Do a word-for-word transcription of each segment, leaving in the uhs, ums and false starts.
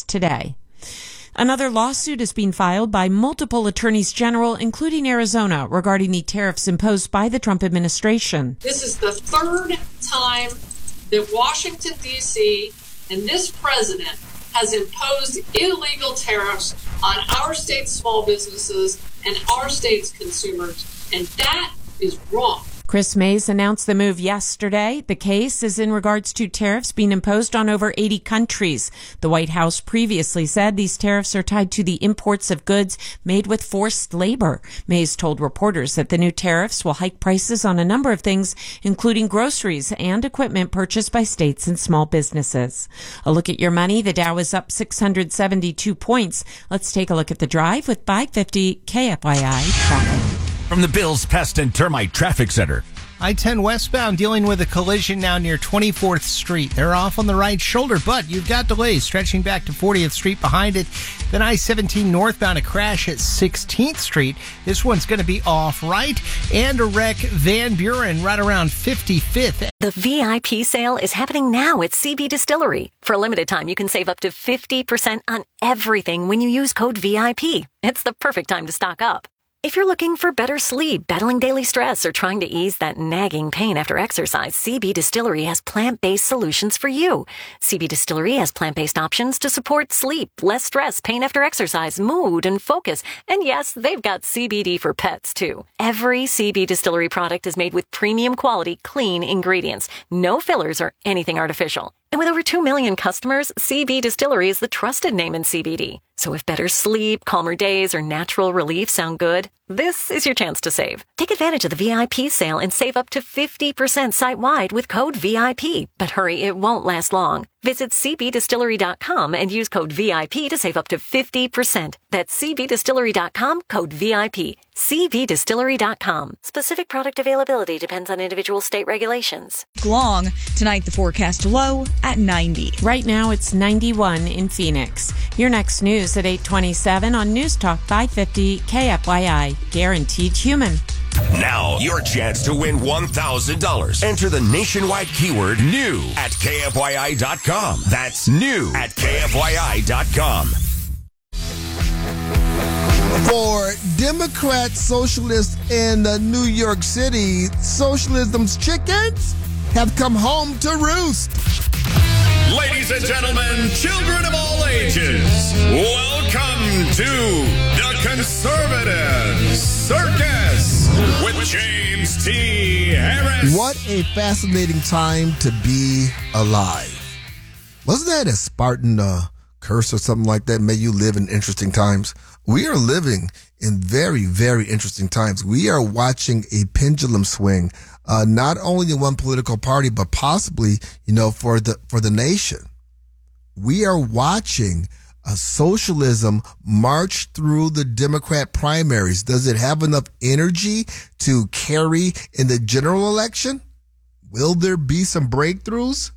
today. Another lawsuit is being filed by multiple attorneys general, including Arizona, regarding the tariffs imposed by the Trump administration. This is the third time that Washington, D C, and this president has imposed illegal tariffs on our state's small businesses and our state's consumers, and that is wrong. Chris Mays announced the move yesterday. The case is in regards to tariffs being imposed on over eighty countries. The White House previously said these tariffs are tied to the imports of goods made with forced labor. Mays told reporters that the new tariffs will hike prices on a number of things, including groceries and equipment purchased by states and small businesses. A look at your money. The Dow is up six hundred seventy-two points. Let's take a look at the drive with five fifty K F Y I traffic. From the Bills Pest and Termite Traffic Center. I ten westbound dealing with a collision now near twenty-fourth Street. They're off on the right shoulder, but you've got delays stretching back to fortieth Street behind it. Then I seventeen northbound, a crash at sixteenth Street. This one's going to be off right. And a wreck Van Buren right around fifty-fifth. The V I P sale is happening now at C B Distillery. For a limited time, you can save up to fifty percent on everything when you use code V I P. It's the perfect time to stock up. If you're looking for better sleep, battling daily stress, or trying to ease that nagging pain after exercise, C B Distillery has plant-based solutions for you. C B Distillery has plant-based options to support sleep, less stress, pain after exercise, mood, and focus. And yes, they've got C B D for pets, too. Every C B Distillery product is made with premium quality, clean ingredients. No fillers or anything artificial. And with over two million customers, C B Distillery is the trusted name in C B D. So if better sleep, calmer days, or natural relief sound good, this is your chance to save. Take advantage of the V I P sale and save up to fifty percent site-wide with code V I P. But hurry, it won't last long. Visit C B distillery dot com and use code V I P to save up to fifty percent. That's C B distillery dot com, code V I P. C B distillery dot com. Specific product availability depends on individual state regulations. Long. Tonight, the forecast low at ninety. Right now, it's ninety-one in Phoenix. Your next news at eight twenty-seven on News Talk five fifty K F Y I. Guaranteed human. Now, your chance to win one thousand dollars. Enter the nationwide keyword NEW at K F Y I dot com. That's new at K F Y I dot com. For Democrat socialists in uh, New York City, socialism's chickens have come home to roost. Ladies and gentlemen, children of all ages, welcome to the Conservative Circus with James T. Harris. What a fascinating time to be alive. Wasn't that a Spartan uh, curse or something like that? May you live in interesting times. We are living in very, very interesting times. We are watching a pendulum swing, uh, not only in one political party, but possibly, you know, for the, for the nation. We are watching a socialism march through the Democrat primaries. Does it have enough energy to carry in the general election? Will there be some breakthroughs?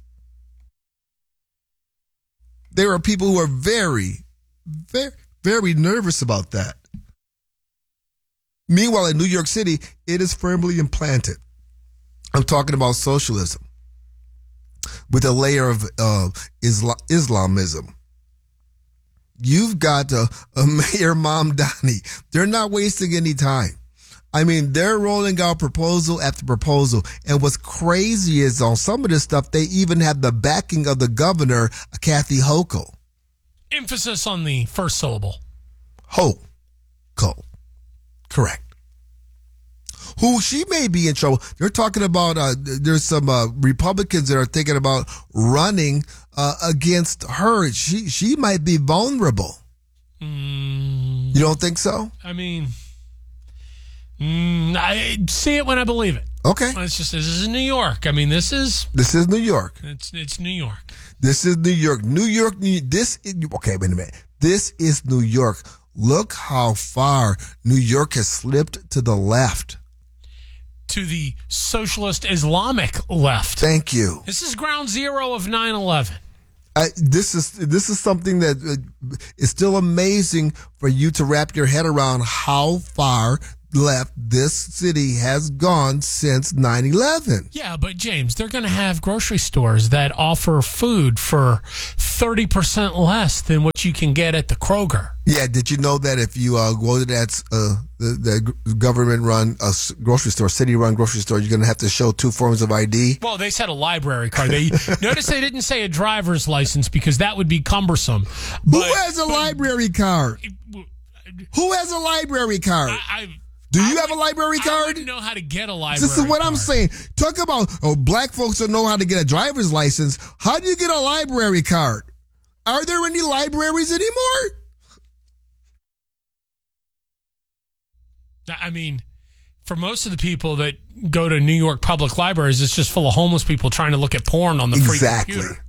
There are people who are very, very, very nervous about that. Meanwhile, in New York City, it is firmly implanted. I'm talking about socialism with a layer of uh, Islam- Islamism. You've got a, a Mayor Mamdani. They're not wasting any time. I mean, they're rolling out proposal after proposal. And what's crazy is on some of this stuff, they even have the backing of the governor, Kathy Hochul. Emphasis on the first syllable. Hochul. Correct. Who she may be in trouble. They're talking about, uh, there's some uh, Republicans that are thinking about running uh, against her. She she might be vulnerable. Mm, you don't think so? I mean, mm, I see it when I believe it. Okay. It's just, this is New York. I mean, this is... This is New York. It's it's New York. This is New York. New York, New, this is... Okay, wait a minute. This is New York. Look how far New York has slipped to the left. To the socialist Islamic left. Thank you. This is ground zero of nine eleven. I, this is this is something that uh, is still amazing for you to wrap your head around how far left this city has gone since nine eleven. Yeah, but James, they're going to have grocery stores that offer food for thirty percent less than what you can get at the Kroger. Yeah, did you know that if you uh, go to that uh, the, the government-run uh, grocery store, city-run grocery store, you're going to have to show two forms of I D? Well, they said a library card. They notice they didn't say a driver's license because that would be cumbersome. Who But, has a but, library card? Who has a library card? I, I, Do you I have would, a library I card? wouldn't know how to get a library This is what card. I'm saying. Talk about oh, black folks don't know how to get a driver's license. How do you get a library card? Are there any libraries anymore? I mean, for most of the people that go to New York public libraries, it's just full of homeless people trying to look at porn on the free Exactly. computer.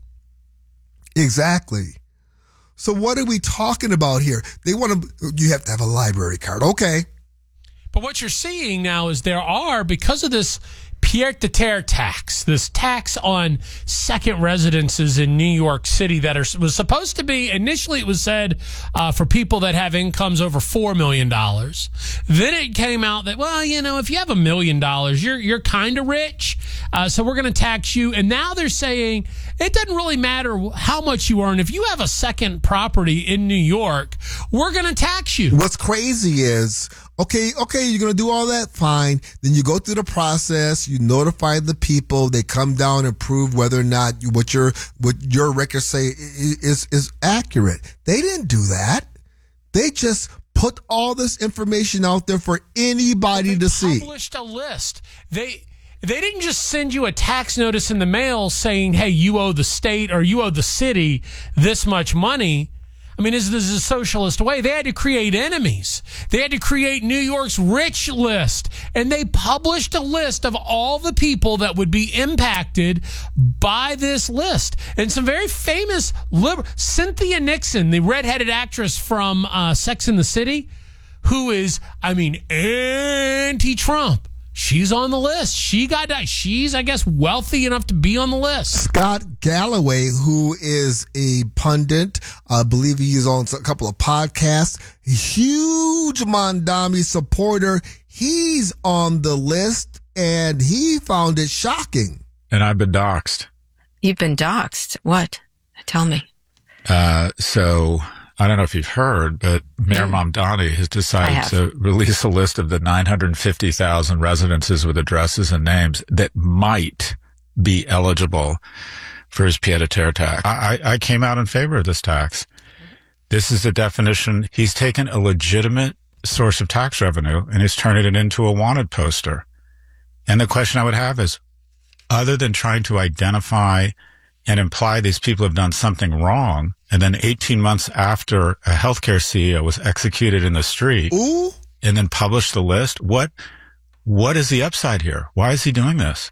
Exactly. So what are we talking about here? They want to. You have to have a library card. Okay. But what you're seeing now is there are, because of this pied-à-terre tax, this tax on second residences in New York City that are, was supposed to be, initially it was said uh, for people that have incomes over four million dollars. Then it came out that, well, you know, if you have a million dollars, you're you're kind of rich, uh, so we're going to tax you. And now they're saying it doesn't really matter how much you earn. If you have a second property in New York, we're going to tax you. What's crazy is, okay, okay, you're going to do all that, fine. Then you go through the process, you notify the people, they come down and prove whether or not you, what your what your records say is is accurate. They didn't do that. They just put all this information out there for anybody they to see. Published a list. They they didn't just send you a tax notice in the mail saying, "Hey, you owe the state or you owe the city this much money." I mean, this is a socialist way. They had to create enemies. They had to create New York's rich list. And they published a list of all the people that would be impacted by this list. And some very famous liberal, Cynthia Nixon, the redheaded actress from uh, Sex and the City, who is, I mean, anti-Trump. She's on the list. She got that. She's, I guess, wealthy enough to be on the list. Scott Galloway, who is a pundit, I believe he is on a couple of podcasts, a huge Mondami supporter. He's on the list, and he found it shocking. And I've been doxxed. You've been doxxed? What? Tell me. Uh, so I don't know if you've heard, but Mayor Mamdani has decided to release a list of the nine hundred fifty thousand residences with addresses and names that might be eligible for his pied-à-terre tax. I, I came out in favor of this tax. This is the definition. He's taken a legitimate source of tax revenue and he's turning it into a wanted poster. And the question I would have is, other than trying to identify and imply these people have done something wrong, and then eighteen months after a healthcare C E O was executed in the street, Ooh. and then published the list, what what is the upside here? Why is he doing this?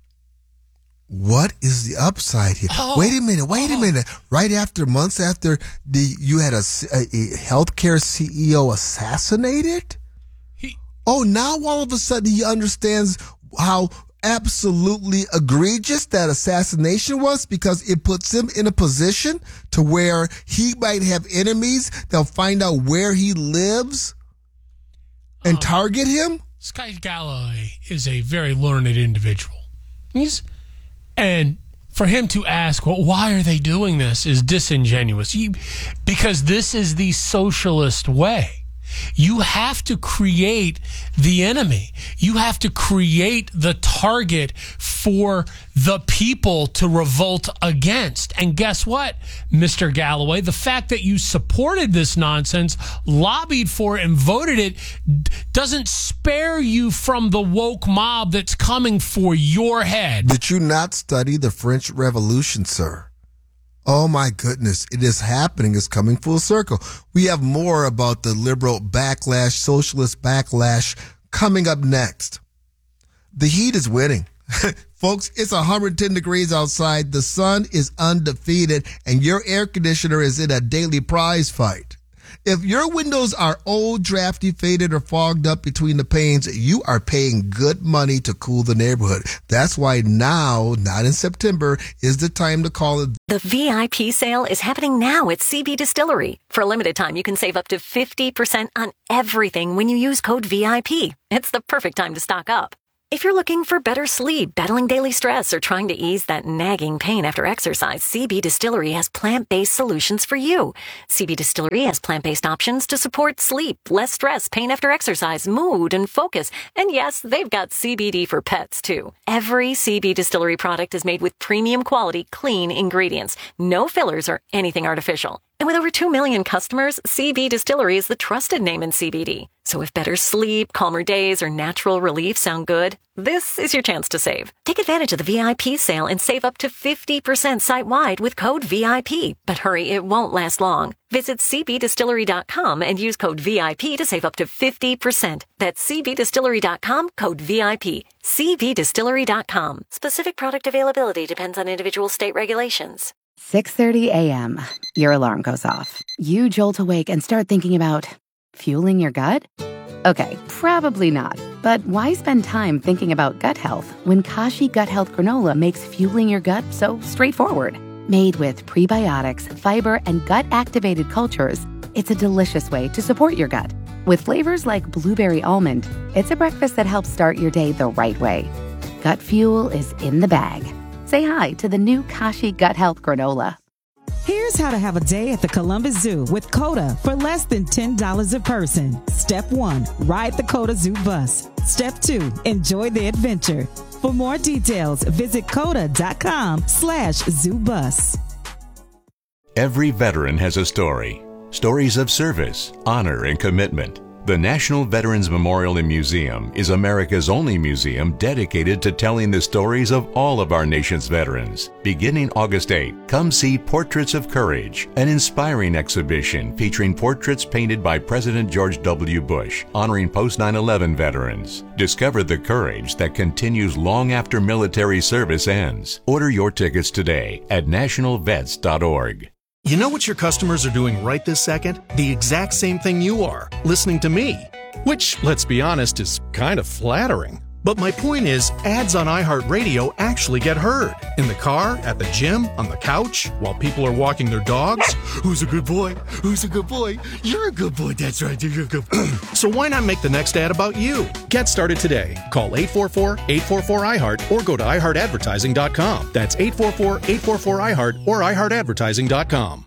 What is the upside here? Oh. Wait a minute, wait a minute. Right after, months after the you had a, a, a healthcare C E O assassinated? He, oh, now all of a sudden he understands how absolutely egregious that assassination was, because it puts him in a position to where he might have enemies. They'll find out where he lives and oh. target him. Scott Galloway is a very learned individual. He's, and for him to ask, well, why are they doing this is disingenuous. You, because this is the socialist way. You have to create the enemy. You have to create the target for the people to revolt against. And guess what, Mister Galloway? The fact that you supported this nonsense, lobbied for it, and voted it doesn't spare you from the woke mob that's coming for your head. Did you not study the French Revolution, sir? Oh my goodness, it is happening. It's coming full circle. We have more about the liberal backlash, socialist backlash coming up next. The heat is winning. Folks, it's one hundred ten degrees outside. The sun is undefeated and your air conditioner is in a daily prize fight. If your windows are old, drafty, faded, or fogged up between the panes, you are paying good money to cool the neighborhood. That's why now, not in September, is the time to call it. The V I P sale is happening now at C B Distillery. For a limited time, you can save up to fifty percent on everything when you use code V I P. It's the perfect time to stock up. If you're looking for better sleep, battling daily stress, or trying to ease that nagging pain after exercise, C B Distillery has plant-based solutions for you. C B Distillery has plant-based options to support sleep, less stress, pain after exercise, mood, and focus. And yes, they've got C B D for pets, too. Every C B Distillery product is made with premium quality, clean ingredients. No fillers or anything artificial. And with over two million customers, C B Distillery is the trusted name in C B D. So if better sleep, calmer days, or natural relief sound good, this is your chance to save. Take advantage of the V I P sale and save up to fifty percent site-wide with code V I P. But hurry, it won't last long. Visit C B distillery dot com and use code V I P to save up to fifty percent. That's C B distillery dot com, code V I P. C B distillery dot com. Specific product availability depends on individual state regulations. six thirty a.m. Your alarm goes off. You jolt awake and start thinking about fueling your gut? Okay, probably not. But why spend time thinking about gut health when Kashi Gut Health Granola makes fueling your gut so straightforward? Made with prebiotics, fiber, and gut-activated cultures, it's a delicious way to support your gut. With flavors like blueberry almond, it's a breakfast that helps start your day the right way. Gut fuel is in the bag. Say hi to the new Kashi Gut Health Granola. Here's how to have a day at the Columbus Zoo with COTA for less than ten dollars a person. Step one, ride the COTA Zoo bus. Step two, enjoy the adventure. For more details, visit COTA.com slash zoo bus. Every veteran has a story. Stories of service, honor, and commitment. The National Veterans Memorial and Museum is America's only museum dedicated to telling the stories of all of our nation's veterans. Beginning August eighth, come see Portraits of Courage, an inspiring exhibition featuring portraits painted by President George W. Bush, honoring post nine eleven veterans. Discover the courage that continues long after military service ends. Order your tickets today at national vets dot org. You know what your customers are doing right this second? The exact same thing you are, listening to me. Which, let's be honest, is kind of flattering. But my point is, ads on iHeartRadio actually get heard. In the car, at the gym, on the couch, while people are walking their dogs. Who's a good boy? Who's a good boy? You're a good boy, that's right, you're a good boy. So why not make the next ad about you? Get started today. Call eight four four, eight four four, I heart or go to i heart advertising dot com. That's eight four four, eight four four, I heart or i heart advertising dot com.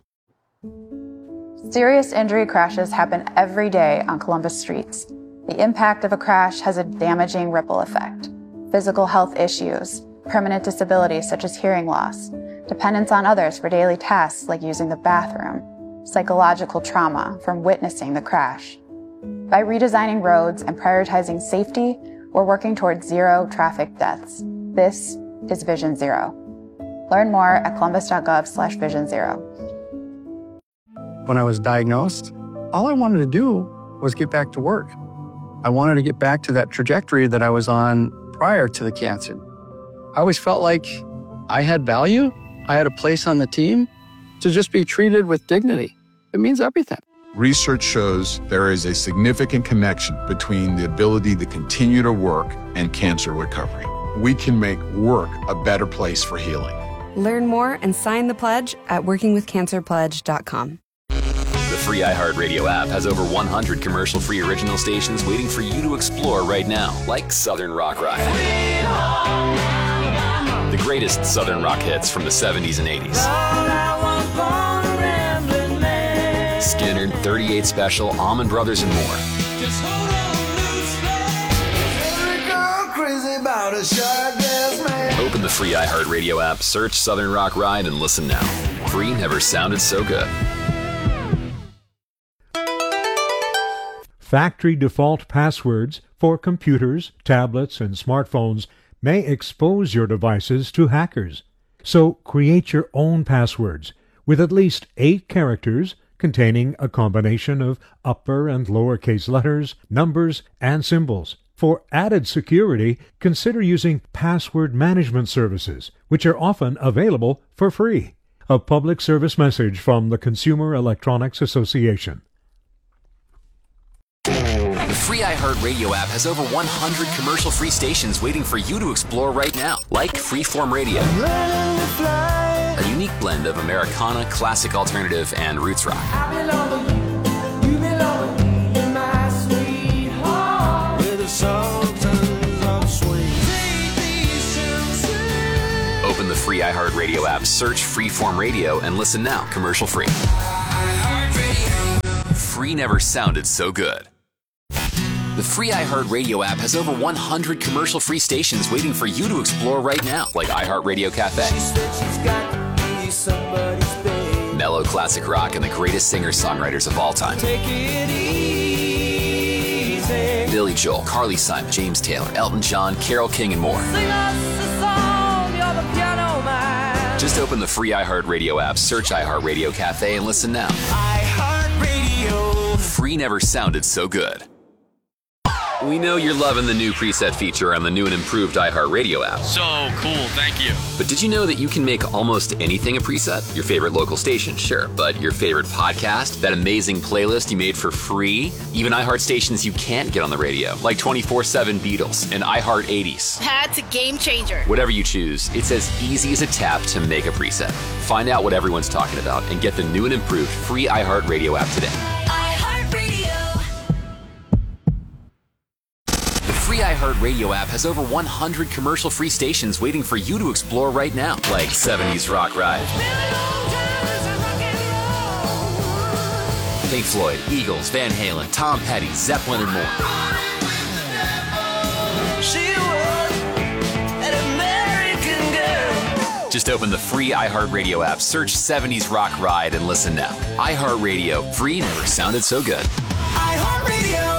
Serious injury crashes happen every day on Columbus streets. The impact of a crash has a damaging ripple effect. Physical health issues, permanent disabilities such as hearing loss, dependence on others for daily tasks like using the bathroom, psychological trauma from witnessing the crash. By redesigning roads and prioritizing safety, we're working towards zero traffic deaths. This is Vision Zero. Learn more at columbus.gov slash vision zero. When I was diagnosed, all I wanted to do was get back to work. I wanted to get back to that trajectory that I was on prior to the cancer. I always felt like I had value. I had a place on the team to just be treated with dignity. It means everything. Research shows there is a significant connection between the ability to continue to work and cancer recovery. We can make work a better place for healing. Learn more and sign the pledge at working with cancer pledge dot com. The free iHeartRadio app has over one hundred commercial-free original stations waiting for you to explore right now, like Southern Rock Ride. The greatest Southern rock hits from the seventies and eighties. Skinner, thirty-eight Special, Allman Brothers, and more. Open the free iHeartRadio app, search Southern Rock Ride, and listen now. Free never sounded so good. Factory default passwords for computers, tablets, and smartphones may expose your devices to hackers. So create your own passwords with at least eight characters containing a combination of upper and lowercase letters, numbers, and symbols. For added security, consider using password management services, which are often available for free. A public service message from the Consumer Electronics Association. iHeartRadio app has over one hundred commercial-free stations waiting for you to explore right now, like Freeform Radio, a unique blend of Americana, classic alternative, and roots rock. Open the free iHeartRadio app, search Freeform Radio, and listen now, commercial-free. Free never sounded so good. The free iHeartRadio app has over one hundred commercial-free stations waiting for you to explore right now, like iHeartRadio Cafe, mellow classic rock, and the greatest singer-songwriters of all time. Billy Joel, Carly Simon, James Taylor, Elton John, Carole King, and more. Just open the free iHeartRadio app, search iHeartRadio Cafe, and listen now. iHeartRadio. Free never sounded so good. We know you're loving the new preset feature on the new and improved iHeartRadio app. So cool, thank you. But did you know that you can make almost anything a preset? Your favorite local station, sure, but your favorite podcast, that amazing playlist you made for free, even iHeart stations you can't get on the radio, like twenty-four seven Beatles and iHeart eighties. That's a game changer. Whatever you choose, it's as easy as a tap to make a preset. Find out what everyone's talking about and get the new and improved free iHeartRadio app today. The free iHeartRadio app has over one hundred commercial-free stations waiting for you to explore right now, like seventies Rock Ride, Pink Floyd, Eagles, Van Halen, Tom Petty, Zeppelin, and more. Just open the free iHeartRadio app, search seventies Rock Ride, and listen now. iHeartRadio, free never sounded so good. iHeartRadio.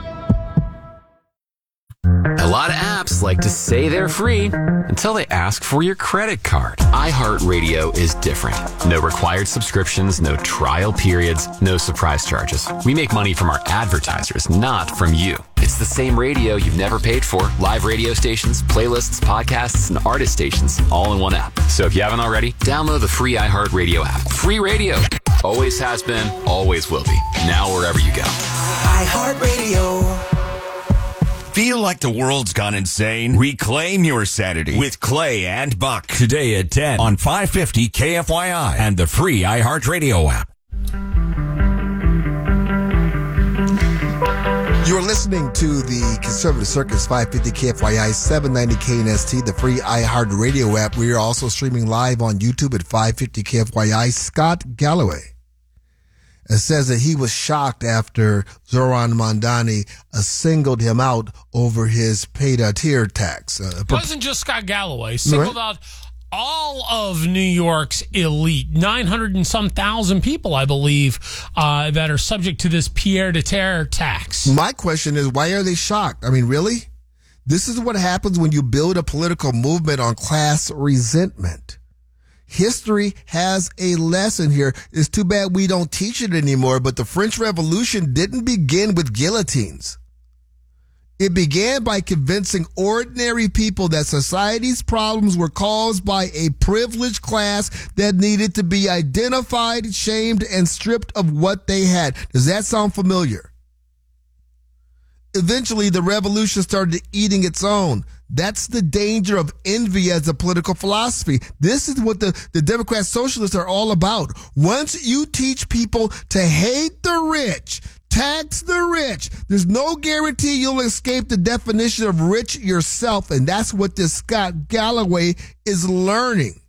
A lot of apps like to say they're free until they ask for your credit card. iHeartRadio is different. No required subscriptions, no trial periods, no surprise charges. We make money from our advertisers, not from you. It's the same radio you've never paid for. Live radio stations, playlists, podcasts, and artist stations all in one app. So if you haven't already, download the free iHeartRadio app. Free radio. Always has been, always will be. Now wherever you go. iHeartRadio. Feel like the world's gone insane? Reclaim your sanity with Clay and Buck. Today at ten on five fifty K F Y I and the free iHeartRadio app. You're listening to the Conservative Circus, five fifty K F Y I, seven ninety K N S T, the free iHeartRadio app. We are also streaming live on YouTube at five fifty K F Y I. Scott Galloway It says that he was shocked after Zoran Mondani uh, singled him out over his pay-to-tier tax. Uh, it wasn't just Scott Galloway. Singled right. out all of New York's elite, nine hundred and some thousand people, I believe, uh, that are subject to this pied-à-terre tax. My question is, why are they shocked? I mean, really? This is what happens when you build a political movement on class resentment. History has a lesson here. It's too bad we don't teach it anymore, but the French Revolution didn't begin with guillotines. It began by convincing ordinary people that society's problems were caused by a privileged class that needed to be identified, shamed, and stripped of what they had. Does that sound familiar? Eventually, the revolution started eating its own. That's the danger of envy as a political philosophy. This is what the, the Democrat socialists are all about. Once you teach people to hate the rich, tax the rich, there's no guarantee you'll escape the definition of rich yourself. And that's what this Scott Galloway is learning.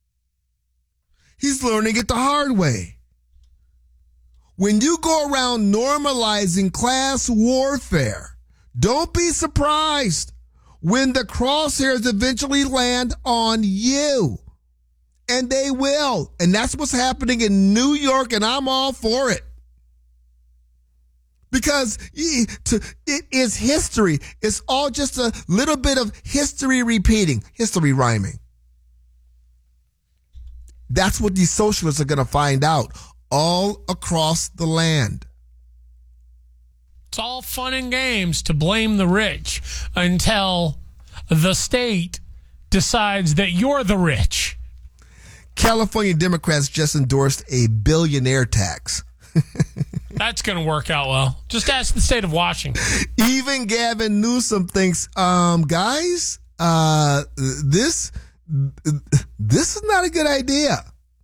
He's learning it the hard way. When you go around normalizing class warfare, don't be surprised when the crosshairs eventually land on you. And they will. And that's what's happening in New York, and I'm all for it. Because it is history. It's all just a little bit of history repeating, history rhyming. That's what these socialists are going to find out all across the land. It's all fun and games to blame the rich until the state decides that you're the rich. California Democrats just endorsed a billionaire tax. That's going to work out well. Just ask the state of Washington. Even Gavin Newsom thinks, um, guys, uh, this this is not a good idea.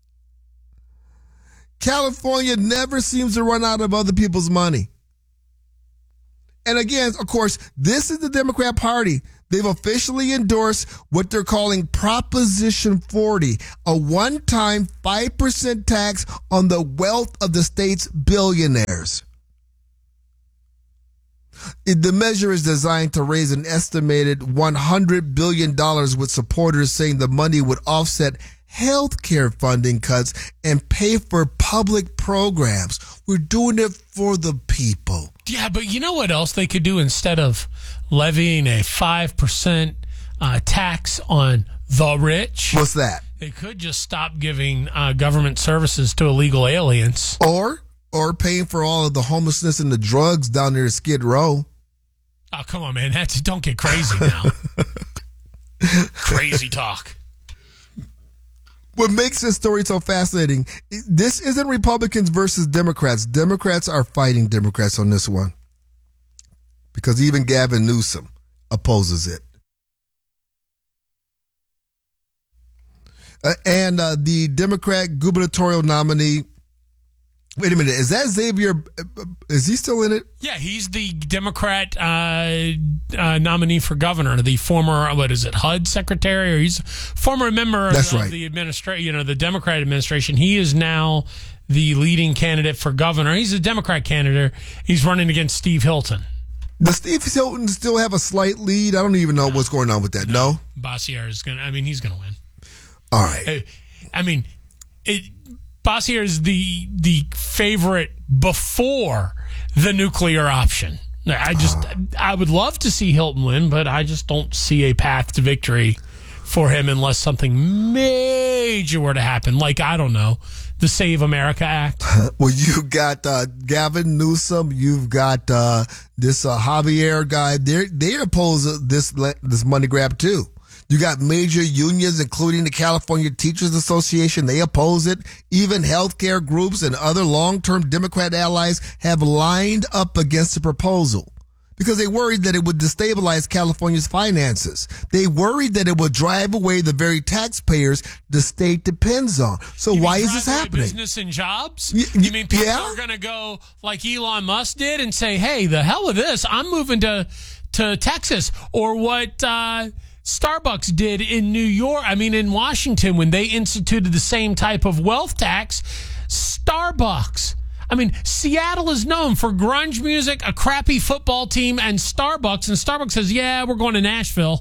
California never seems to run out of other people's money. And again, of course, this is the Democrat Party. They've officially endorsed what they're calling Proposition forty, a one-time five percent tax on the wealth of the state's billionaires. It, the measure is designed to raise an estimated one hundred billion dollars, with supporters saying the money would offset health care funding cuts and pay for public programs. We're doing it for the people. Yeah, but you know what else they could do instead of levying a five percent uh, tax on the rich? What's that? They could just stop giving uh, government services to illegal aliens. Or or paying for all of the homelessness and the drugs down there at Skid Row. Oh, come on, man. That's, don't get crazy now. Crazy talk. What makes this story so fascinating, this isn't Republicans versus Democrats. Democrats are fighting Democrats on this one, because even Gavin Newsom opposes it. Uh, and uh, the Democrat gubernatorial nominee, wait a minute, is that Xavier, is he still in it? Yeah, he's the Democrat uh, uh, nominee for governor, the former, what is it, H U D secretary, or he's a former member That's of right. the administration, you know, the Democrat administration. He is now the leading candidate for governor. He's a Democrat candidate. He's running against Steve Hilton. Does Steve Hilton still have a slight lead? I don't even know what's going on with that. No? Bossier is going to, I mean, he's going to win. All right. I mean, it, Bossier is the the favorite before the nuclear option. I just, I would love to see Hilton win, but I just don't see a path to victory for him unless something major were to happen. Like, I don't know, the Save America Act. Well, you got uh, Gavin Newsom. You've got uh, this uh, Javier guy. They they oppose this this money grab too. You got major unions, including the California Teachers Association. They oppose it. Even healthcare groups and other long-term Democrat allies have lined up against the proposal because they worried that it would destabilize California's finances. They worried that it would drive away the very taxpayers the state depends on. So You why mean is this drive away happening? Business and jobs? Y- y- you mean people yeah. are going to go like Elon Musk did and say, hey, the hell with this. I'm moving to, to Texas. Or what uh, Starbucks did in New York, I mean, in Washington, when they instituted the same type of wealth tax. Starbucks. I mean, Seattle is known for grunge music, a crappy football team, and Starbucks. And Starbucks says, yeah, we're going to Nashville.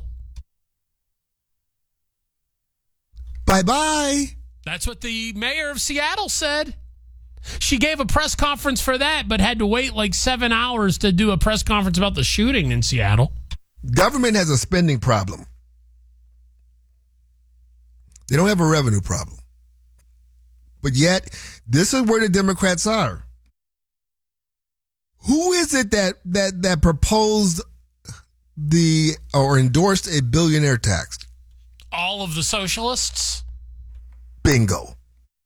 Bye-bye. That's what the mayor of Seattle said. She gave a press conference for that, but had to wait like seven hours to do a press conference about the shooting in Seattle. Government has a spending problem. They don't have a revenue problem. But yet, this is where the Democrats are. Who is it that that that proposed the or endorsed a billionaire tax? All of the socialists? Bingo.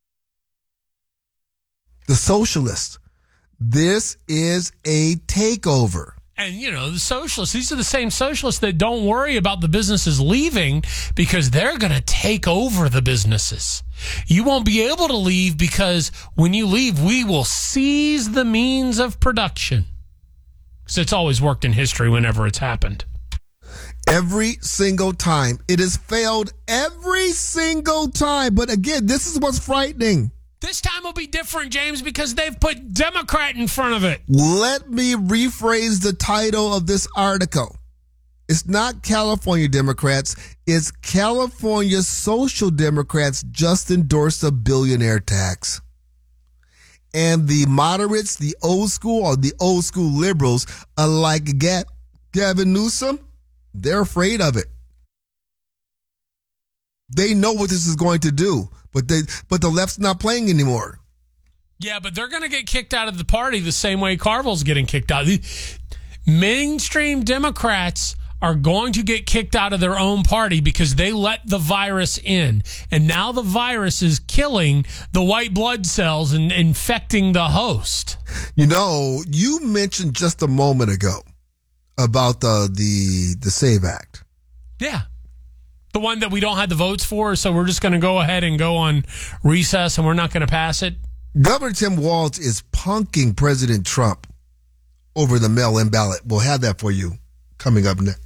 The socialists. This is a takeover. And, you know, the socialists, these are the same socialists that don't worry about the businesses leaving because they're going to take over the businesses. You won't be able to leave because when you leave, we will seize the means of production. Because it's always worked in history whenever it's happened. Every single time. It has failed every single time. But again, this is what's frightening. This time will be different, James, because they've put Democrat in front of it. Let me rephrase the title of this article. It's not California Democrats. It's California Social Democrats just endorsed a billionaire tax. And the moderates, the old school or the old school liberals, unlike Ga- Gavin Newsom, they're afraid of it. They know what this is going to do, but they but the left's not playing anymore. Yeah, but they're going to get kicked out of the party the same way Carville's getting kicked out. The mainstream Democrats are going to get kicked out of their own party because they let the virus in. And now the virus is killing the white blood cells and infecting the host. You know, you mentioned just a moment ago about the the, the SAVE Act. Yeah. The one that we don't have the votes for, so we're just going to go ahead and go on recess and we're not going to pass it. Governor Tim Walz is punking President Trump over the mail-in ballot. We'll have that for you coming up next.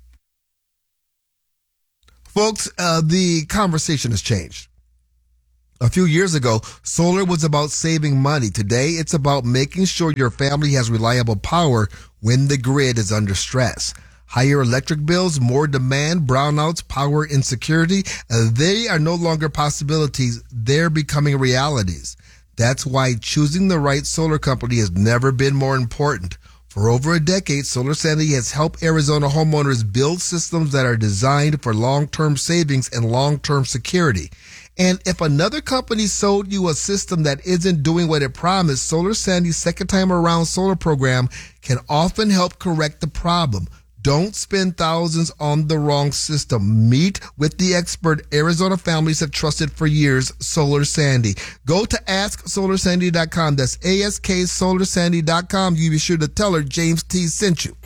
Folks, uh, the conversation has changed. A few years ago, solar was about saving money. Today, it's about making sure your family has reliable power when the grid is under stress. Higher electric bills, more demand, brownouts, power insecurity, uh, they are no longer possibilities. They're becoming realities. That's why choosing the right solar company has never been more important. For over a decade, Solar Sandy has helped Arizona homeowners build systems that are designed for long-term savings and long-term security. And if another company sold you a system that isn't doing what it promised, Solar Sandy's second time around solar program can often help correct the problem. Don't spend thousands on the wrong system. Meet with the expert Arizona families have trusted for years, Solar Sandy. Go to ask solar sandy dot com. That's A S K solar sandy dot com. You be sure to tell her James T sent you.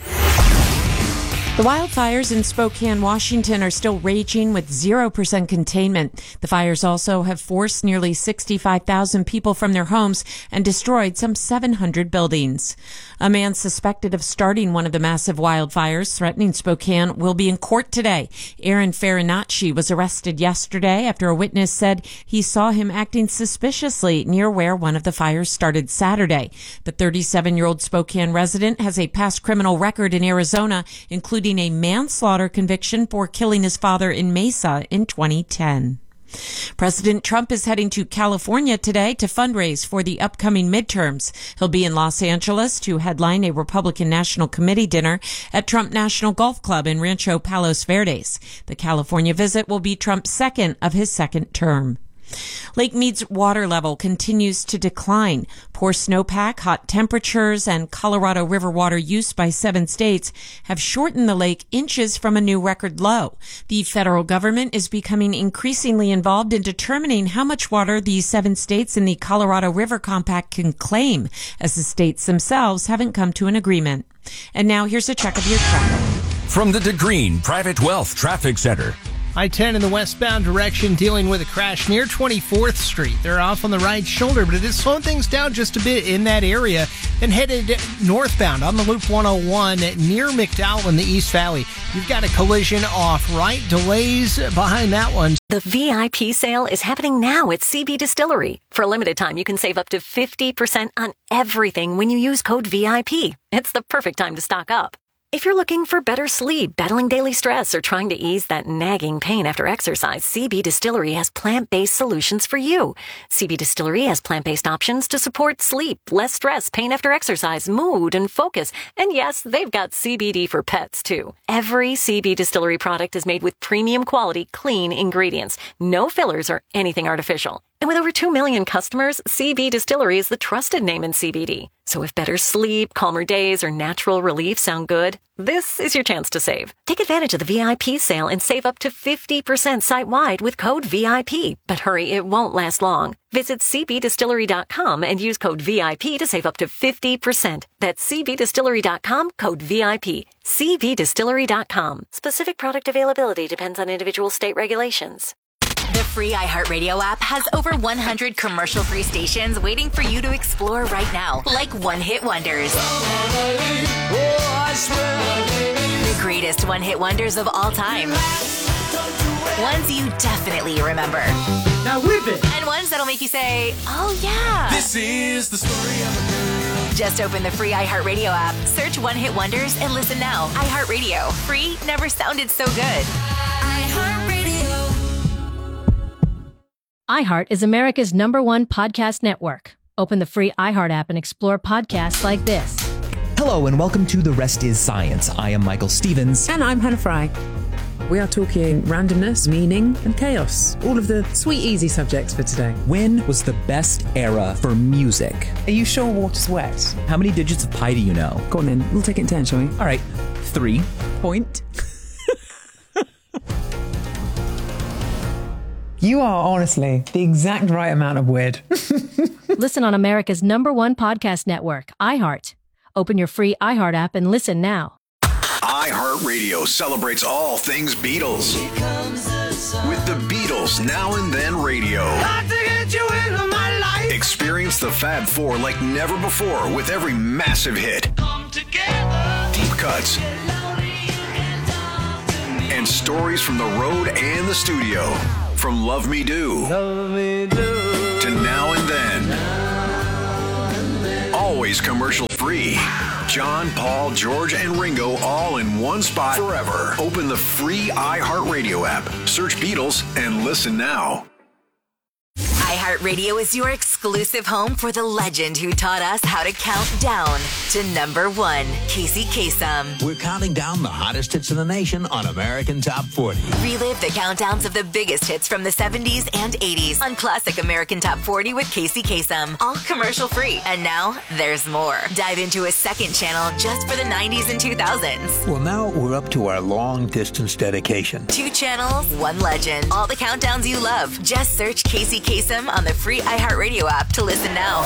The wildfires in Spokane, Washington are still raging with zero percent containment. The fires also have forced nearly sixty-five thousand people from their homes and destroyed some seven hundred buildings. A man suspected of starting one of the massive wildfires threatening Spokane will be in court today. Aaron Farinacci was arrested yesterday after a witness said he saw him acting suspiciously near where one of the fires started Saturday. The thirty-seven-year-old Spokane resident has a past criminal record in Arizona, including a manslaughter conviction for killing his father in Mesa in twenty ten. President Trump is heading to California today to fundraise for the upcoming midterms. He'll be in Los Angeles to headline a Republican National Committee dinner at Trump National Golf Club in Rancho Palos Verdes. The California visit will be Trump's second of his second term. Lake Mead's water level continues to decline. Poor snowpack, hot temperatures, and Colorado River water use by seven states have shortened the lake inches from a new record low. The federal government is becoming increasingly involved in determining how much water the seven states in the Colorado River Compact can claim, as the states themselves haven't come to an agreement. And now here's a check of your traffic. From the DeGreen Private Wealth Traffic Center. I ten in the westbound direction dealing with a crash near twenty-fourth Street. They're off on the right shoulder, but it is slowing things down just a bit in that area. Then headed northbound on the Loop one oh one near McDowell in the East Valley. You've got a collision off right. Delays behind that one. The V I P sale is happening now at C B Distillery. For a limited time, you can save up to fifty percent on everything when you use code V I P. It's the perfect time to stock up. If you're looking for better sleep, battling daily stress, or trying to ease that nagging pain after exercise, C B Distillery has plant-based solutions for you. C B Distillery has plant-based options to support sleep, less stress, pain after exercise, mood, and focus. And yes, they've got C B D for pets, too. Every C B Distillery product is made with premium quality, clean ingredients. No fillers or anything artificial. And with over two million customers, C B Distillery is the trusted name in C B D. So if better sleep, calmer days, or natural relief sound good, this is your chance to save. Take advantage of the V I P sale and save up to fifty percent site-wide with code V I P. But hurry, it won't last long. Visit c b distillery dot com and use code V I P to save up to fifty percent. That's c b distillery dot com, code V I P. c b distillery dot com. Specific product availability depends on individual state regulations. The free iHeartRadio app has over one hundred commercial-free stations waiting for you to explore right now, like one-hit wonders. The greatest one-hit wonders of all time. Ones you definitely remember. Now whip it! And ones that'll make you say, oh yeah. This is the story of a girl. Just open the free iHeartRadio app, search One-Hit Wonders, and listen now. iHeartRadio. Free never sounded so good. iHeartRadio. iHeart is America's number one podcast network. Open the free iHeart app and explore podcasts like this. Hello and welcome to The Rest is Science. I am Michael Stevens. And I'm Hannah Fry. We are talking randomness, meaning, and chaos. All of the sweet, easy subjects for today. When was the best era for music? Are you sure water's wet? How many digits of pi do you know? Go on then. We'll take it in turn, shall we? All right. Three, point. You are honestly the exact right amount of weird. Listen on America's number one podcast network, iHeart. Open your free iHeart app and listen now. iHeartRadio celebrates all things Beatles. With the Beatles Now and Then Radio. Experience the Fab Four like never before with every massive hit. Deep cuts. And stories from the road and the studio. From Love Me Do, Love Me Do to Now and Then. Always commercial free. John, Paul, George, and Ringo all in one spot forever. Open the free iHeartRadio app. Search Beatles and listen now. iHeartRadio is your exclusive home for the legend who taught us how to count down to number one, Casey Kasem. We're counting down the hottest hits in the nation on American Top forty. Relive the countdowns of the biggest hits from the seventies and eighties on Classic American Top forty with Casey Kasem. All commercial free. And now there's more. Dive into a second channel just for the nineties and two thousands. Well, now we're up to our long distance dedication. Two channels, one legend. All the countdowns you love. Just search Casey Kasem on the free iHeartRadio app to listen now.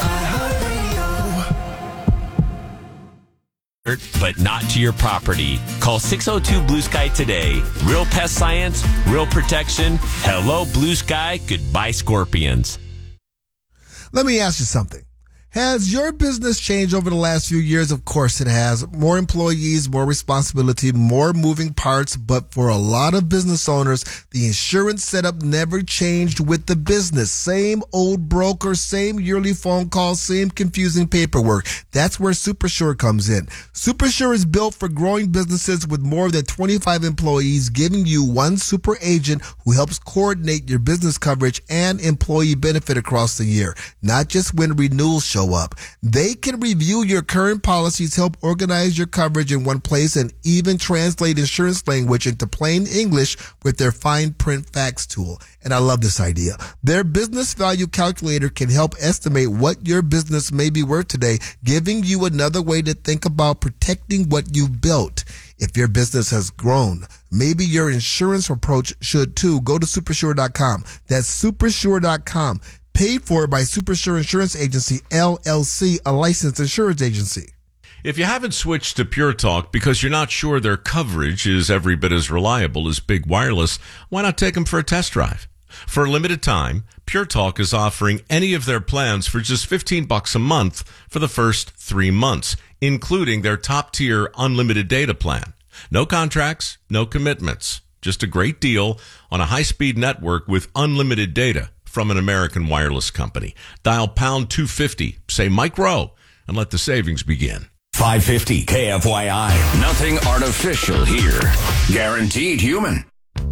But not to your property. Call six oh two Blue Sky today. Real pest science, real protection. Hello, Blue Sky. Goodbye, scorpions. Let me ask you something. Has your business changed over the last few years? Of course it has. More employees, more responsibility, more moving parts. But for a lot of business owners, the insurance setup never changed with the business. Same old broker, same yearly phone calls, same confusing paperwork. That's where SuperSure comes in. SuperSure is built for growing businesses with more than twenty-five employees, giving you one super agent who helps coordinate your business coverage and employee benefit across the year, not just when renewals show up. They can review your current policies, help organize your coverage in one place, and even translate insurance language into plain English with their fine print facts tool. And I love this idea. Their business value calculator can help estimate what your business may be worth today, giving you another way to think about protecting what you've built. If your business has grown, maybe your insurance approach should too. Go to supersure dot com. That's supersure dot com. Paid for by SuperSure Insurance Agency, L L C, a licensed insurance agency. If you haven't switched to Pure Talk because you're not sure their coverage is every bit as reliable as Big Wireless, why not take them for a test drive? For a limited time, Pure Talk is offering any of their plans for just fifteen bucks a month for the first three months, including their top-tier unlimited data plan. No contracts, no commitments, just a great deal on a high-speed network with unlimited data from an American wireless company. Dial pound two fifty, say Mike Rowe, and let the savings begin. five fifty K F Y I. Nothing artificial here. Guaranteed human.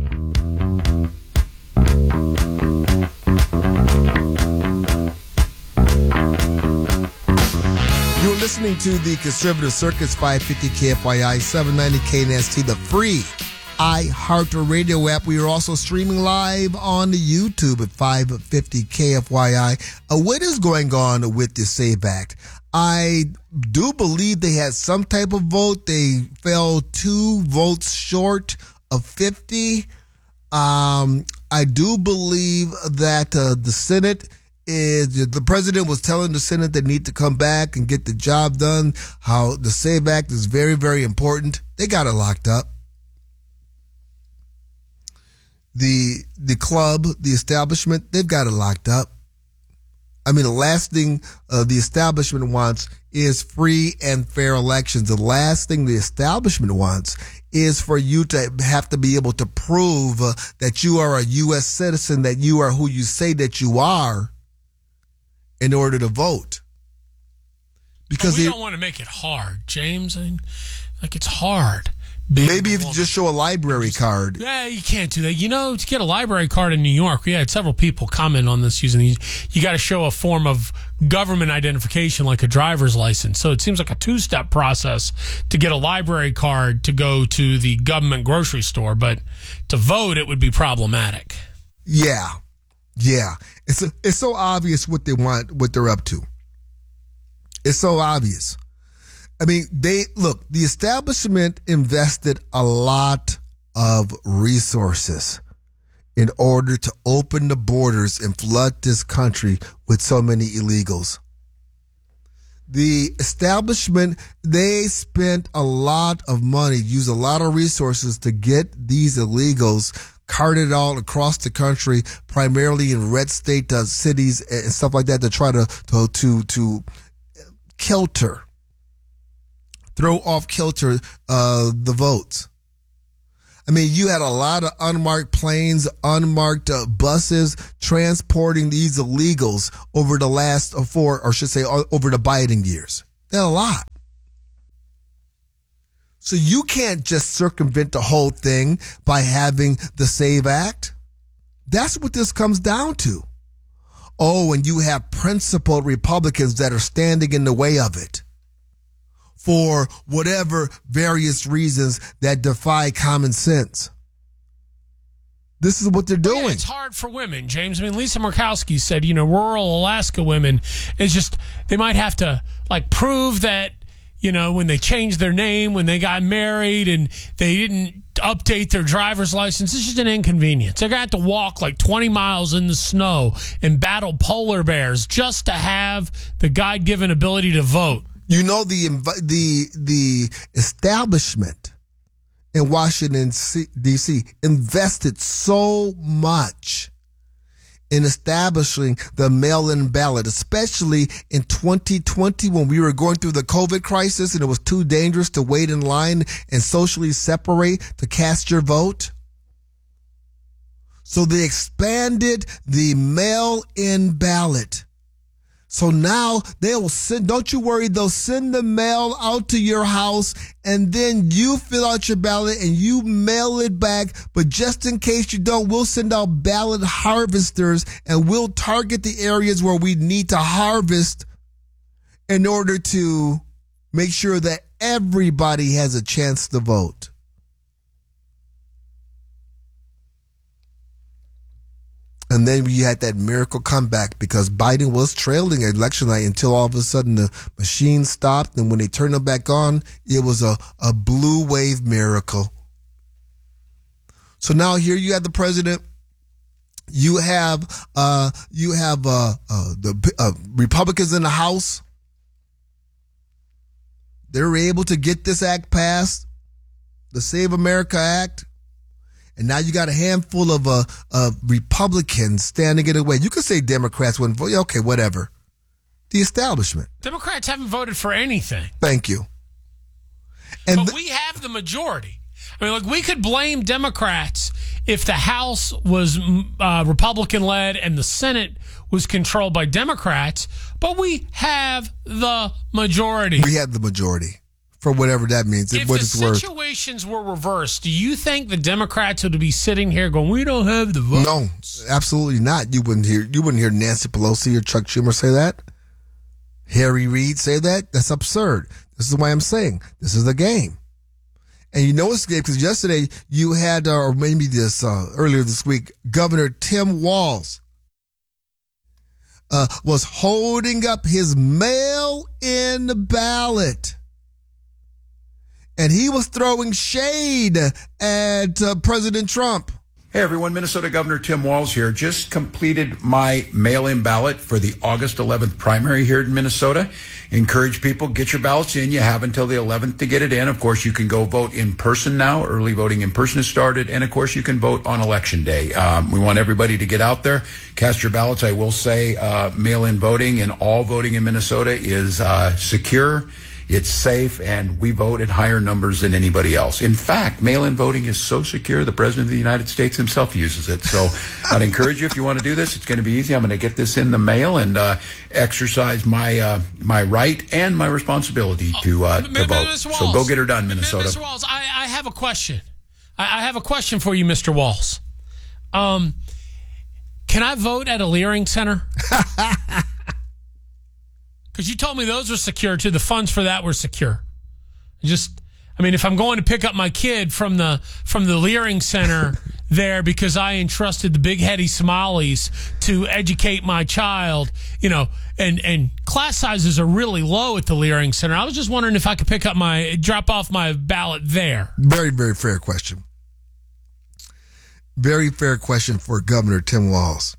You're listening to the Conservative Circus, five fifty K F Y I, seven ninety K N S T, the free iHeartRadio app. We are also streaming live on YouTube at five fifty K F Y I. Uh, what is going on with the SAVE Act? I do believe they had some type of vote. They fell two votes short of fifty. Um, I do believe that uh, the Senate is, the president was telling the Senate they need to come back and get the job done, how the SAVE Act is very, very important. They got it locked up. The the club, the establishment, they've got it locked up. I mean, the last thing uh, the establishment wants is free and fair elections. The last thing the establishment wants is for you to have to be able to prove uh, that you are a U S citizen, that you are who you say that you are in order to vote. Because we they, don't want to make it hard, James. I mean, like, it's hard. Maybe if you just show a library card. Yeah, you can't do that. You know, to get a library card in New York, we had several people comment on this using these. You got to show a form of government identification like a driver's license. So it seems like a two-step process to get a library card to go to the government grocery store. But to vote, it would be problematic. Yeah. Yeah. It's a, it's so obvious what they want, what they're up to. It's so obvious. I mean, they look, the establishment invested a lot of resources in order to open the borders and flood this country with so many illegals. The establishment, they spent a lot of money, used a lot of resources to get these illegals carted out across the country, primarily in red state uh, cities and stuff like that, to try to to to, to kilter, throw off kilter uh, the votes. I mean, you had a lot of unmarked planes, unmarked uh, buses transporting these illegals over the last uh, four, or should say, uh, over the Biden years. That's a lot. So you can't just circumvent the whole thing by having the SAVE Act. That's what this comes down to. Oh, and you have principled Republicans that are standing in the way of it for whatever various reasons that defy common sense. This is what they're doing. Yeah, it's hard for women, James. I mean, Lisa Murkowski said, you know, rural Alaska women, it's just, they might have to, like, prove that, you know, when they changed their name, when they got married, and they didn't update their driver's license, it's just an inconvenience. They're going to have to walk like twenty miles in the snow and battle polar bears just to have the God-given ability to vote. You know, the the the establishment in Washington, D C invested so much in establishing the mail-in ballot, especially in twenty twenty when we were going through the COVID crisis and it was too dangerous to wait in line and socially separate to cast your vote. So they expanded the mail-in ballot. So now they'll send, don't you worry, they'll send the mail out to your house and then you fill out your ballot and you mail it back. But just in case you don't, we'll send out ballot harvesters and we'll target the areas where we need to harvest in order to make sure that everybody has a chance to vote. And then we had that miracle comeback because Biden was trailing at election night until all of a sudden the machine stopped. And when they turned it back on, it was a, a blue wave miracle. So now here you have the president. You have uh, you have uh, uh, the uh, Republicans in the House. They were able to get this act passed, the Save America Act. And now you got a handful of uh, uh, Republicans standing in the way. You could say Democrats wouldn't vote. Okay, whatever. The establishment. Democrats haven't voted for anything. Thank you. And but th- we have the majority. I mean, like, we could blame Democrats if the House was uh, Republican-led and the Senate was controlled by Democrats, but we have the majority. We have the majority. For whatever that means, if what the it's worth. situations were reversed, do you think the Democrats would be sitting here going, "We don't have the vote"? No, absolutely not. You wouldn't hear. You wouldn't hear Nancy Pelosi or Chuck Schumer say that. Harry Reid say that. That's absurd. This is why I'm saying this is the game. And you know it's the game because yesterday you had, uh, or maybe this uh, earlier this week, Governor Tim Walz uh, was holding up his mail-in ballot. And he was throwing shade at uh, President Trump. Hey, everyone. Minnesota Governor Tim Walz here. Just completed my mail-in ballot for the August eleventh primary here in Minnesota. Encourage people, get your ballots in. You have until the eleventh to get it in. Of course, you can go vote in person now. Early voting in person has started. And, of course, you can vote on Election Day. Um, we want everybody to get out there, cast your ballots. I will say uh, mail-in voting and all voting in Minnesota is uh, secure. It's safe, and we vote at higher numbers than anybody else. In fact, mail-in voting is so secure, the President of the United States himself uses it. So I'd encourage you, if you want to do this, it's going to be easy. I'm going to get this in the mail and uh, exercise my uh, my right and my responsibility to, uh, to vote. So go get her done, Minnesota. Mister Walz, I, I have a question. I, I have a question for you, Mister Walz. Um, can I vote at a Leering Center? Because you told me those were secure, too. The funds for that were secure. Just, I I mean, if I'm going to pick up my kid from the from the Leering Center there because I entrusted the big heady Somalis to educate my child, you know, and, and class sizes are really low at the Leering Center. I was just wondering if I could pick up my, drop off my ballot there. Very, very fair question. Very fair question for Governor Tim Walz.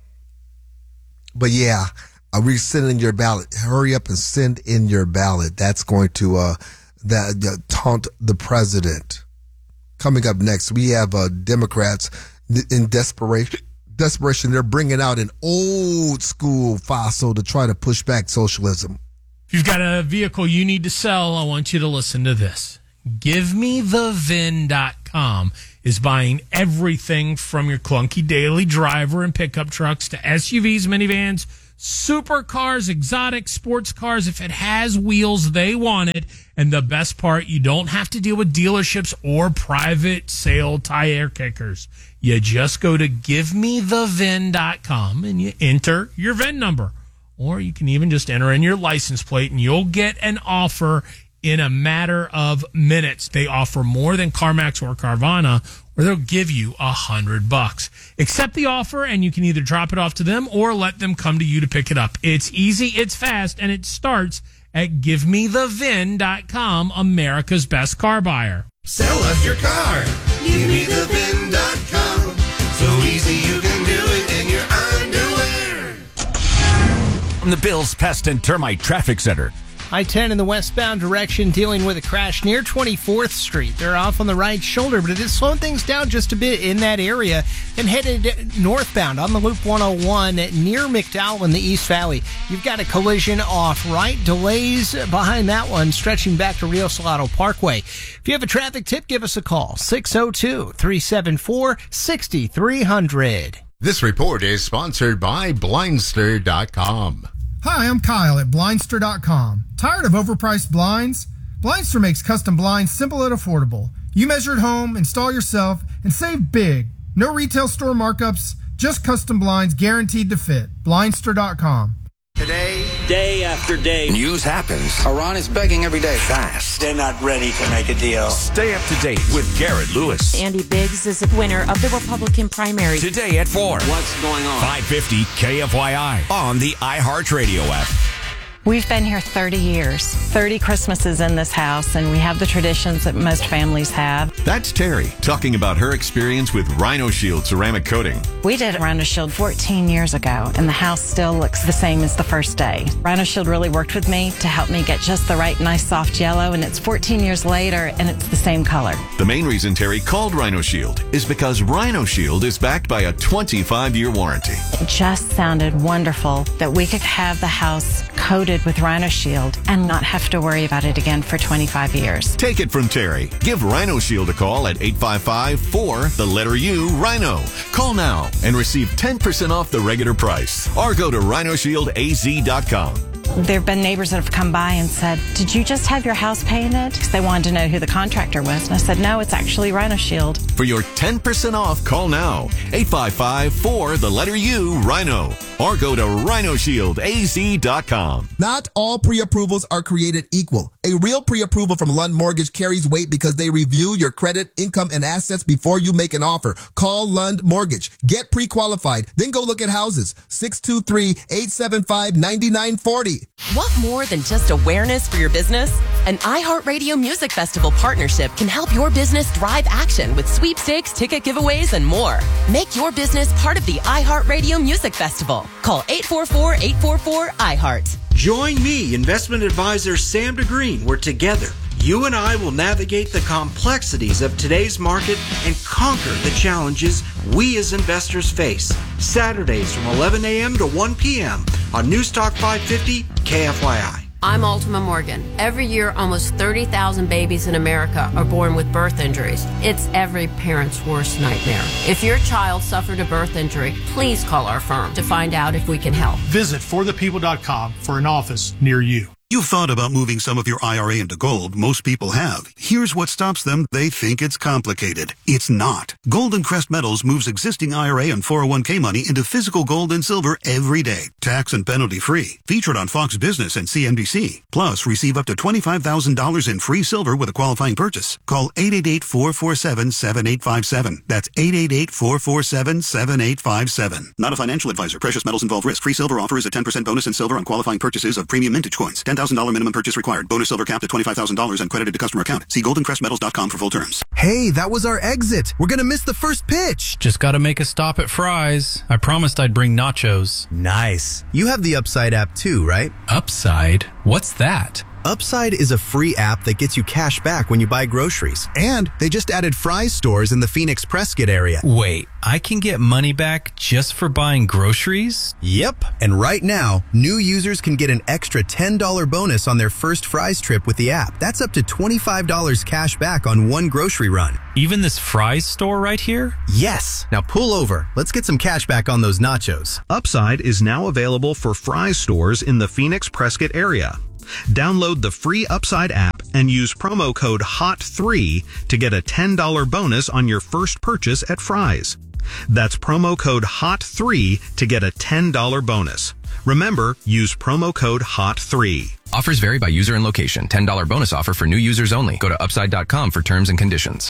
But yeah, are we sending your ballot? Hurry up and send in your ballot. That's going to uh, that, that taunt the president. Coming up next, we have uh, Democrats in desperation. Desperation, they're bringing out an old school fossil to try to push back socialism. If you've got a vehicle you need to sell, I want you to listen to this. Give me the V I N dot com is buying everything from your clunky daily driver and pickup trucks to S U Vs, minivans, supercars, exotic sports cars. If it has wheels, they want it. And the best part, you don't have to deal with dealerships or private sale tire kickers. You just go to give me the V I N dot com and you enter your V I N number. Or you can even just enter in your license plate and you'll get an offer in a matter of minutes. They offer more than CarMax or Carvana, where they'll give you a hundred bucks. Accept the offer and you can either drop it off to them or let them come to you to pick it up. It's easy, it's fast, and it starts at give me the V I N dot com, America's best car buyer. Sell us your car. Give me the V I N dot com. So easy you can do it in your underwear. From the Bills Pest and Termite Traffic Center. I ten in the westbound direction dealing with a crash near twenty-fourth Street. They're off on the right shoulder, but it is slowing things down just a bit in that area. Then headed northbound on the Loop one oh one near McDowell in the East Valley. You've got a collision off right. Delays behind that one stretching back to Rio Salado Parkway. If you have a traffic tip, give us a call. six oh two, three seven four, six three zero zero. This report is sponsored by Blindster dot com. Hi, I'm Kyle at Blindster dot com. Tired of overpriced blinds? Blindster makes custom blinds simple and affordable. You measure at home, install yourself, and save big. No retail store markups, just custom blinds guaranteed to fit. Blindster dot com. Today, day after day, news happens. Iran is begging every day. Fast. They're not ready to make a deal. Stay up to date with Garrett Lewis. Andy Biggs is the winner of the Republican primary. Today at four. What's going on? five fifty K F Y I on the iHeartRadio app. We've been here thirty years, thirty Christmases in this house, and we have the traditions that most families have. That's Terry talking about her experience with Rhino Shield ceramic coating. We did Rhino Shield fourteen years ago, and the house still looks the same as the first day. Rhino Shield really worked with me to help me get just the right nice soft yellow, and it's fourteen years later, and it's the same color. The main reason Terry called Rhino Shield is because Rhino Shield is backed by a twenty-five year warranty. It just sounded wonderful that we could have the house coated with Rhino Shield and not have to worry about it again for twenty-five years. Take it from Terry. Give Rhino Shield a call at eight five five, four, the letter U, Rhino. Call now and receive ten percent off the regular price. Or go to rhino shield a z dot com. There have been neighbors that have come by and said, did you just have your house painted? Because they wanted to know who the contractor was. And I said, no, it's actually Rhino Shield. For your ten percent off, call now. eight five five, four, the letter U, Rhino. Or go to rhino shield a z dot com. Not all pre-approvals are created equal. A real pre-approval from Lund Mortgage carries weight because they review your credit, income, and assets before you make an offer. Call Lund Mortgage. Get pre-qualified. Then go look at houses. six two three, eight seven five, nine nine four zero. Want more than just awareness for your business? An iHeartRadio Music Festival partnership can help your business drive action with sweepstakes, ticket giveaways, and more. Make your business part of the iHeartRadio Music Festival. Call eight four four, eight four four, I heart. Join me, investment advisor Sam DeGreen, where together you and I will navigate the complexities of today's market and conquer the challenges we as investors face. Saturdays from eleven a.m. to one p.m. on Newstalk five fifty K F Y I. I'm Ultima Morgan. Every year, almost thirty thousand babies in America are born with birth injuries. It's every parent's worst nightmare. If your child suffered a birth injury, please call our firm to find out if we can help. Visit for the people dot com for an office near you. You've thought about moving some of your I R A into gold. Most people have. Here's what stops them. They think it's complicated. It's not. Golden Crest Metals moves existing I R A and four oh one k money into physical gold and silver every day. Tax and penalty free. Featured on Fox Business and C N B C. Plus, receive up to twenty-five thousand dollars in free silver with a qualifying purchase. Call eight eight eight, four four seven, seven eight five seven. That's eight eight eight, four four seven, seven eight five seven. Not a financial advisor. Precious metals involve risk. Free silver offer is a ten percent bonus in silver on qualifying purchases of premium mintage coins. ten thousand dollars minimum purchase required. Bonus silver capped at twenty-five thousand dollars and credited to customer account. See golden crest metals dot com for full terms. Hey, that was our exit. We're going to miss the first pitch. Just got to make a stop at Fry's. I promised I'd bring nachos. Nice. You have the Upside app too, right? Upside? What's that? Upside is a free app that gets you cash back when you buy groceries. And they just added Fry's stores in the Phoenix Prescott area. Wait, I can get money back just for buying groceries? Yep. And right now, new users can get an extra ten dollars bonus on their first Fry's trip with the app. That's up to twenty-five dollars cash back on one grocery run. Even this Fry's store right here? Yes. Now pull over. Let's get some cash back on those nachos. Upside is now available for Fry's stores in the Phoenix Prescott area. Download the free Upside app and use promo code H O T three to get a ten dollars bonus on your first purchase at Fry's. That's promo code H O T three to get a ten dollars bonus. Remember, use promo code H O T three. Offers vary by user and location. ten dollars bonus offer for new users only. Go to upside dot com for terms and conditions.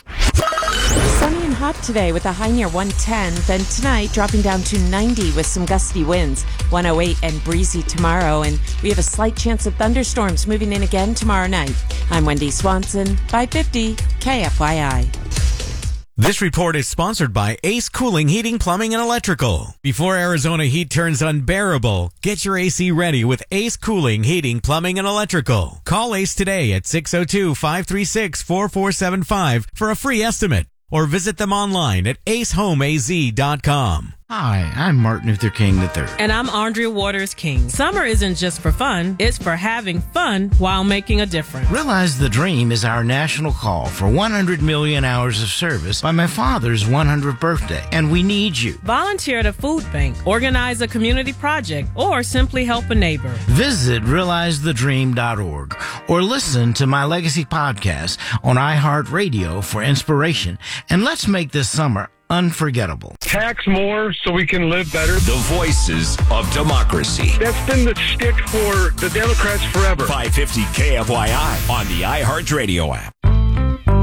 Sunny and hot today with a high near one ten. Then tonight dropping down to ninety with some gusty winds. one oh eight and breezy tomorrow. And we have a slight chance of thunderstorms moving in again tomorrow night. I'm Wendy Swanson, five fifty K F Y I. This report is sponsored by Ace Cooling, Heating, Plumbing, and Electrical. Before Arizona heat turns unbearable, get your A C ready with Ace Cooling, Heating, Plumbing, and Electrical. Call Ace today at six oh two, five three six, four four seven five for a free estimate or visit them online at ace home a z dot com. Hi, I'm Martin Luther King the third. And I'm Andrea Waters King. Summer isn't just for fun, it's for having fun while making a difference. Realize the Dream is our national call for one hundred million hours of service by my father's one hundredth birthday, and we need you. Volunteer at a food bank, organize a community project, or simply help a neighbor. Visit realize the dream dot org or listen to my Legacy podcast on iHeartRadio for inspiration, and let's make this summer unforgettable. Tax more so we can live better. The voices of democracy. That's been the stick for the Democrats forever. five fifty K F Y I on the iHeartRadio app.